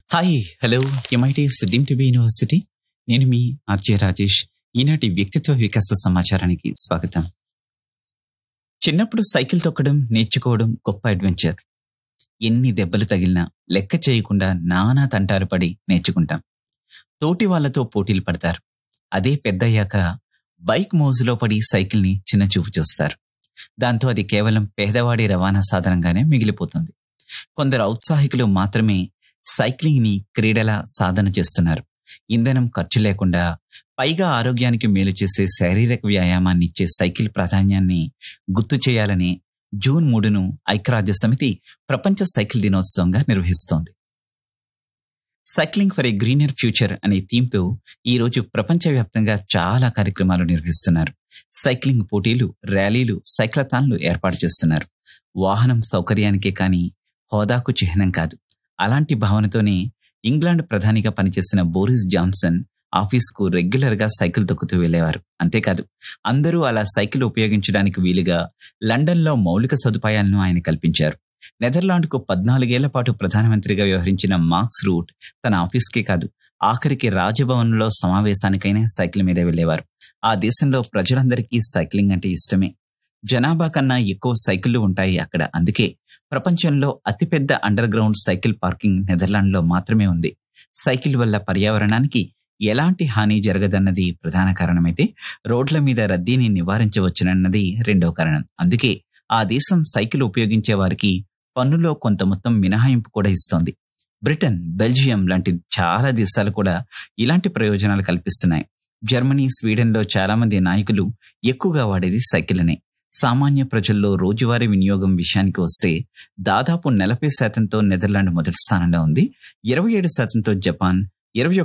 Hi hello MITS deem to be university. నేను మీ RJ Rajesh. ఈనాటి వ్యక్తిత్వ వికాస సమాచారానికి స్వాగతం. చిన్నప్పుడు సైకిల్ తొక్కడం నేర్చుకోవడం గొప్ప అడ్వెంచర్. ఎన్ని దెబ్బలు తగిలినా లెక్క చేయకుండా నానా తంటాలు పడి నేర్చుకుంటాం. తోటి వాళ్ళతో పోటీలు పడతారు. అదే పెద్దయ్యాక బైక్ మోజులో పడి సైకిల్ని చిన్న చూపు చూస్తారు. దాంతో అది కేవలం పేదవాడి రవాణా సాధనంగానే మిగిలిపోతుంది. కొందరు ఔత్సాహికులు మాత్రమే సైక్లింగ్ ని క్రీడల సాధన చేస్తున్నారు. ఇంధనం ఖర్చు లేకుండా పైగా ఆరోగ్యానికి మేలు చేసే శారీరక వ్యాయామాన్ని ఇచ్చే సైకిల్ ప్రాధాన్యాన్ని గుర్తు చేయాలని జూన్ 3ను ఐక్యరాజ్య సమితి ప్రపంచ సైకిల్ దినోత్సవంగా నిర్వహిస్తోంది. Cycling for a greener future అనే థీమ్తో ఈరోజు ప్రపంచవ్యాప్తంగా చాలా కార్యక్రమాలు నిర్వహిస్తున్నారు. సైక్లింగ్ పోటీలు, ర్యాలీలు, సైక్లథాన్లు ఏర్పాటు చేస్తున్నారు. వాహనం సౌకర్యానికే కానీ హోదాకు చిహ్నం కాదు. అలాంటి భావనతోనే ఇంగ్లాండ్ ప్రధానిగా పనిచేసిన బోరిస్ జాన్సన్ ఆఫీస్కు రెగ్యులర్ గా సైకిల్ తొక్కుతూ వెళ్లేవారు. అంతేకాదు, అందరూ అలా సైకిల్ ఉపయోగించడానికి వీలుగా లండన్లో మౌలిక సదుపాయాలను ఆయన కల్పించారు. నెదర్లాండ్కు 14 ఏళ్ల పాటు ప్రధానమంత్రిగా వ్యవహరించిన మార్క్స్ రూట్ తన ఆఫీస్కే కాదు, ఆఖరికి రాజభవన్లో సమావేశానికైనా సైకిల్ మీద వెళ్లేవారు. ఆ దేశంలో ప్రజలందరికీ సైక్లింగ్ అంటే ఇష్టమే. జనాభా కన్నా ఎక్కువ సైకిళ్లు ఉంటాయి అక్కడ. అందుకే ప్రపంచంలో అతిపెద్ద అండర్ గ్రౌండ్ సైకిల్ పార్కింగ్ నెదర్లాండ్లో మాత్రమే ఉంది. సైకిల్ వల్ల పర్యావరణానికి ఎలాంటి హాని జరగదన్నది ప్రధాన కారణమైతే, రోడ్ల మీద రద్దీని నివారించవచ్చునన్నది రెండో కారణం. అందుకే ఆ దేశం సైకిల్ ఉపయోగించే వారికి పన్నులో కొంత మొత్తం మినహాయింపు కూడా ఇస్తోంది. బ్రిటన్, బెల్జియం లాంటి చాలా దేశాలు కూడా ఇలాంటి ప్రయోజనాలు కల్పిస్తున్నాయి. జర్మనీ, స్వీడన్లో చాలా మంది నాయకులు ఎక్కువగా వాడేది సైకిల్నే. సామాన్య ప్రజల్లో రోజువారీ వినియోగం విషయానికి వస్తే దాదాపు 40% నెదర్లాండ్ మొదటి స్థానంలో ఉంది. 27% జపాన్,